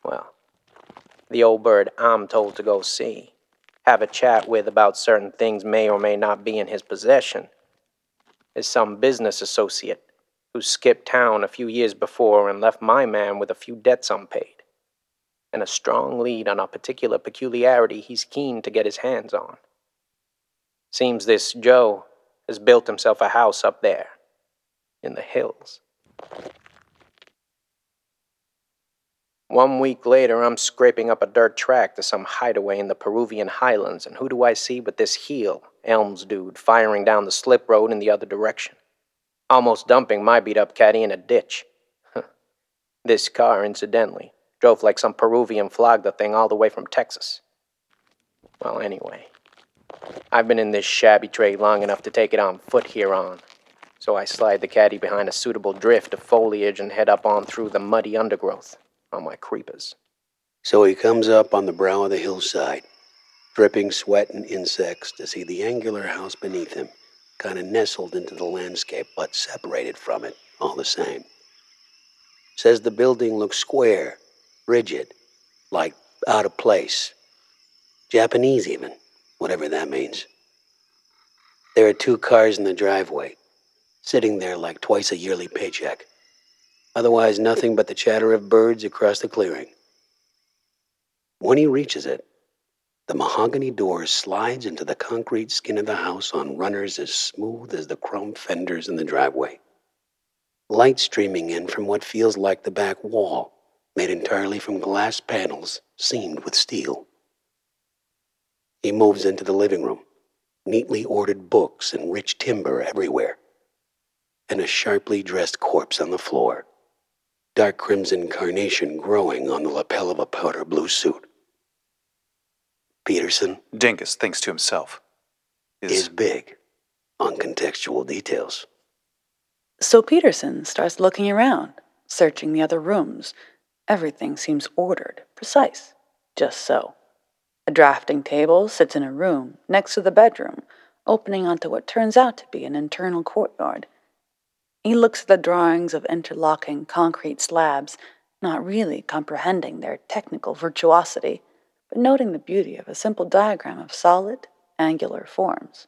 Well, the old bird I'm told to go see, have a chat with about certain things may or may not be in his possession, is some business associate who skipped town a few years before and left my man with a few debts unpaid, and a strong lead on a particular peculiarity he's keen to get his hands on. Seems this Joe has built himself a house up there, in the hills. 1 week later, I'm scraping up a dirt track to some hideaway in the Peruvian highlands, and who do I see but this heel, Elms dude, firing down the slip road in the other direction, almost dumping my beat-up caddy in a ditch. This car, incidentally, drove like some Peruvian flogged the thing all the way from Texas. Well, anyway, I've been in this shabby trade long enough to take it on foot here on, so I slide the caddy behind a suitable drift of foliage and head up on through the muddy undergrowth on my creepers. So he comes up on the brow of the hillside, dripping sweat and insects, to see the angular house beneath him, kind of nestled into the landscape, but separated from it all the same. Says the building looks square, rigid, like out of place. Japanese even, whatever that means. There are 2 cars in the driveway, sitting there like twice a yearly paycheck. Otherwise, nothing but the chatter of birds across the clearing. When he reaches it, the mahogany door slides into the concrete skin of the house on runners as smooth as the chrome fenders in the driveway. Light streaming in from what feels like the back wall, made entirely from glass panels seamed with steel. He moves into the living room, neatly ordered books and rich timber everywhere, and a sharply dressed corpse on the floor, dark crimson carnation growing on the lapel of a powder blue suit. Peterson, Dingus thinks to himself, is big on contextual details. So Peterson starts looking around, searching the other rooms. Everything seems ordered, precise, just so. A drafting table sits in a room next to the bedroom, opening onto what turns out to be an internal courtyard. He looks at the drawings of interlocking concrete slabs, not really comprehending their technical virtuosity, but noting the beauty of a simple diagram of solid, angular forms.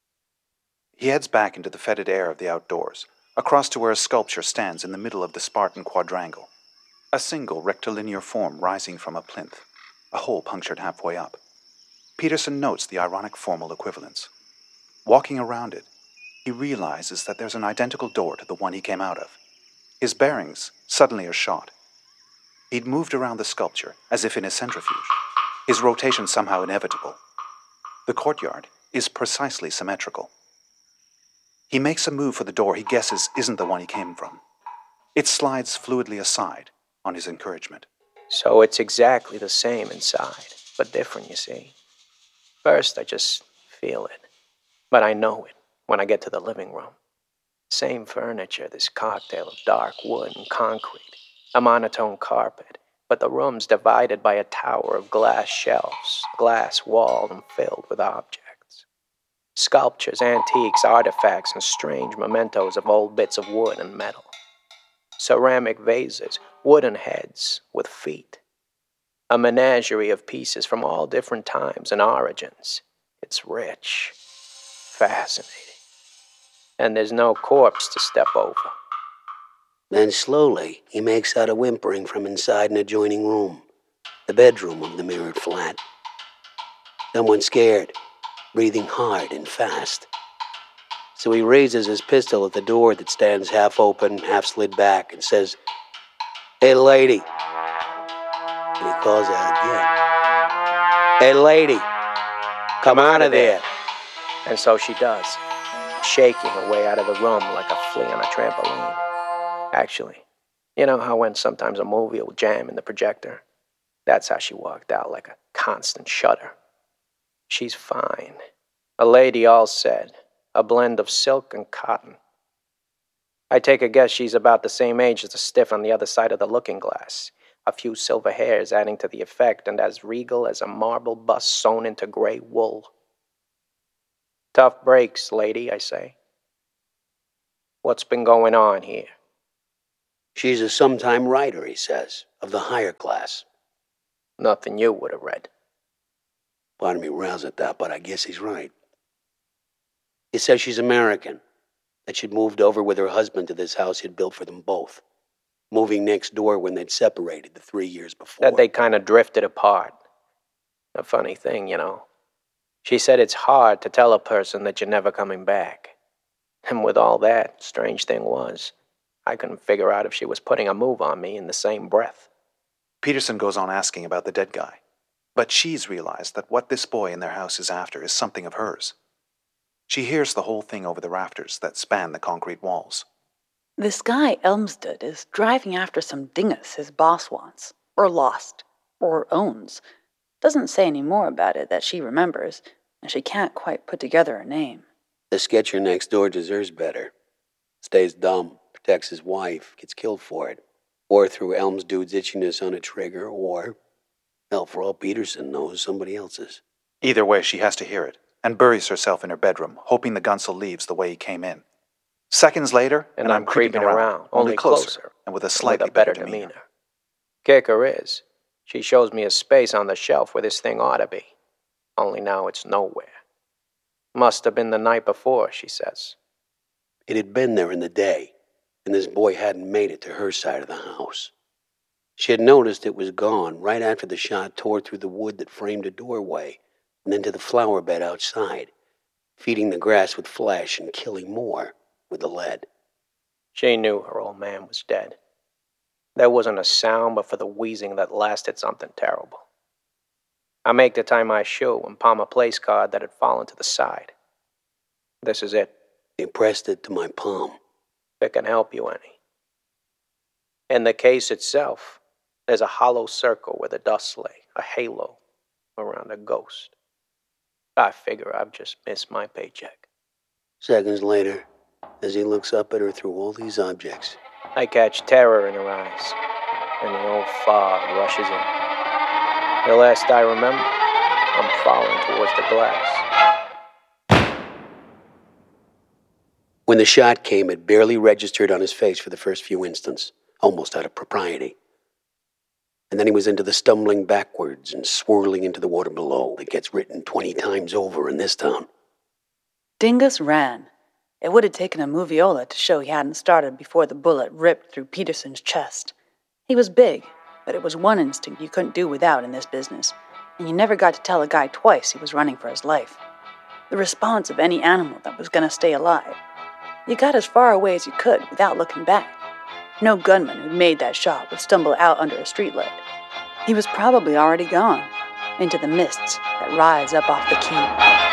He heads back into the fetid air of the outdoors, across to where a sculpture stands in the middle of the Spartan quadrangle. A single rectilinear form rising from a plinth, a hole punctured halfway up. Peterson notes the ironic formal equivalence. Walking around it, he realizes that there's an identical door to the one he came out of. His bearings suddenly are shot. He'd moved around the sculpture as if in a centrifuge, his rotation somehow inevitable. The courtyard is precisely symmetrical. He makes a move for the door he guesses isn't the one he came from. It slides fluidly aside on his encouragement. So it's exactly the same inside, but different, you see. First, I just feel it, but I know it when I get to the living room. Same furniture, this cocktail of dark wood and concrete, a monotone carpet, but the room's divided by a tower of glass shelves, glass walled and filled with objects. Sculptures, antiques, artifacts, and strange mementos of old bits of wood and metal. Ceramic vases, wooden heads with feet. A menagerie of pieces from all different times and origins. It's rich, fascinating. And there's no corpse to step over. Then slowly, he makes out a whimpering from inside an adjoining room, the bedroom of the mirrored flat. Someone scared, breathing hard and fast. So he raises his pistol at the door that stands half open, half slid back, and says, "Hey, lady." And he calls out again, "Hey, lady, come out of there." And so she does, shaking her way out of the room like a flea on a trampoline. Actually, you know how when sometimes a movie will jam in the projector? That's how she walked out, like a constant shudder. She's fine. A lady all said, a blend of silk and cotton. I take a guess she's about the same age as the stiff on the other side of the looking glass, a few silver hairs adding to the effect, and as regal as a marble bust sewn into gray wool. Tough breaks, lady, I say. What's been going on here? She's a sometime writer, he says, of the higher class. Nothing you would have read. Part of me rails at that, but I guess he's right. He says she's American, that she'd moved over with her husband to this house he'd built for them both, moving next door when they'd separated the 3 years before. That they kind of drifted apart. A funny thing, you know. She said it's hard to tell a person that you're never coming back. And with all that, strange thing was, I couldn't figure out if she was putting a move on me in the same breath. Peterson goes on asking about the dead guy. But she's realized that what this boy in their house is after is something of hers. She hears the whole thing over the rafters that span the concrete walls. This guy Elmsted is driving after some dingus his boss wants, or lost, or owns. Doesn't say any more about it that she remembers, and she can't quite put together a name. The sketcher next door deserves better. Stays dumb, protects his wife, gets killed for it. Or through Elm's dude's itchiness on a trigger, or, hell, for all Peterson knows, somebody else's. Either way, she has to hear it, and buries herself in her bedroom, hoping the Gunsel leaves the way he came in. Seconds later, And I'm creeping around, only closer, and with a with slightly a better demeanor. Kicker is, she shows me a space on the shelf where this thing ought to be. Only now it's nowhere. Must have been the night before, she says. It had been there in the day, and this boy hadn't made it to her side of the house. She had noticed it was gone right after the shot tore through the wood that framed a doorway and into the flower bed outside, feeding the grass with flesh and killing more with the lead. She knew her old man was dead. There wasn't a sound but for the wheezing that lasted something terrible. I make to tie my shoe and palm a place card that had fallen to the side. This is it. He pressed it to my palm. If it can help you any. In the case itself, there's a hollow circle where the dust lay, a halo around a ghost. I figure I've just missed my paycheck. Seconds later, as he looks up at her through all these objects, I catch terror in her eyes, and the old fog rushes in. The last I remember, I'm falling towards the glass. when the shot came, it barely registered on his face for the first few instants, almost out of propriety. And then he was into the stumbling backwards and swirling into the water below that gets written 20 times over in this town. Dingus ran. It would have taken a moviola to show he hadn't started before the bullet ripped through Peterson's chest. He was big, but it was one instinct you couldn't do without in this business, and you never got to tell a guy twice he was running for his life. The response of any animal that was going to stay alive. You got as far away as you could without looking back. No gunman who'd made that shot would stumble out under a streetlight. He was probably already gone, into the mists that rise up off the quay.